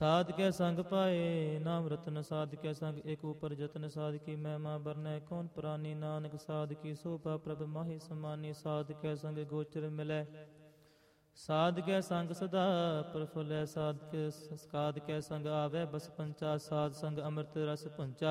ਸਾਧ ਕੇ ਸੰਗ ਪਾਏ ਨਾਮ ਰਤਨ, ਸਾਧ ਕੇ ਸੰਗ ਇੱਕ ਉਪਰ ਜਤਨ, ਸਾਧ ਕੀ ਮਹਿਮਾ ਬਰਨੈ ਕੌਣ ਪ੍ਰਾਨੀ, ਨਾਨਕ ਸਾਧ ਕੀ ਸੋਭਾ ਪ੍ਰਭ ਮਾਹੀ ਸਮਾਨੀ, ਸਾਧ ਕੇ ਸੰਗ ਗੋਚਰ ਮਿਲੈ, ਸਾਧ ਕੇ ਸੰਗ ਸਦਾ ਪ੍ਰਫੁੱਲੈ, ਸਾਧ ਕੇ ਸੰਗ ਆਵੈ ਬਸ ਪੰਚਾ, ਸਾਧ ਸੰਗ ਅੰਮ੍ਰਿਤ ਰਸ ਪੁੰਚਾ।